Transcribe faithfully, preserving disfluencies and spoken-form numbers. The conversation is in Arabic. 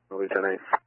のりじゃないです。